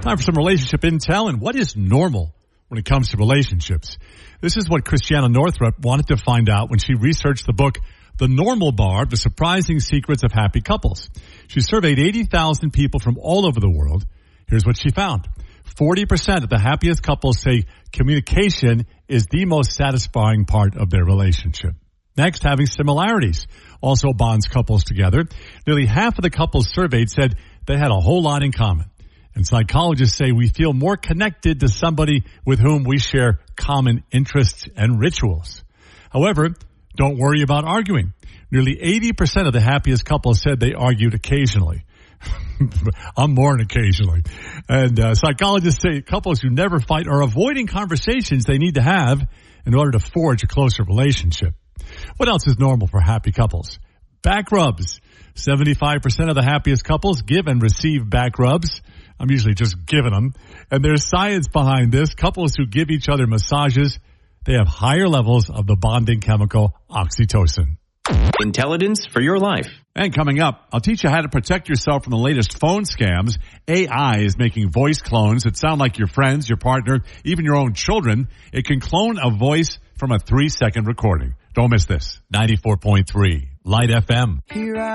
Time for some relationship intel and what is normal when it comes to relationships. This is what Christiana Northrup wanted to find out when she researched the book, The Normal Bar, The Surprising Secrets of Happy Couples. She surveyed 80,000 people from all over the world. Here's what she found. 40% of the happiest couples say communication is the most satisfying part of their relationship. Next, having similarities also bonds couples together. Nearly half of the couples surveyed said they had a whole lot in common. And psychologists say we feel more connected to somebody with whom we share common interests and rituals. However, don't worry about arguing. Nearly 80% of the happiest couples said they argued occasionally. I'm more than occasionally. And psychologists say couples who never fight are avoiding conversations they need to have in order to forge a closer relationship. What else is normal for happy couples? Back rubs. 75% of the happiest couples give and receive back rubs. I'm usually just giving them. And there's science behind this. Couples who give each other massages, they have higher levels of the bonding chemical oxytocin. Intelligence for your life. And coming up, I'll teach you how to protect yourself from the latest phone scams. AI is making voice clones that sound like your friends, your partner, even your own children. It can clone a voice from a 3-second recording. Don't miss this. 94.3 Light FM.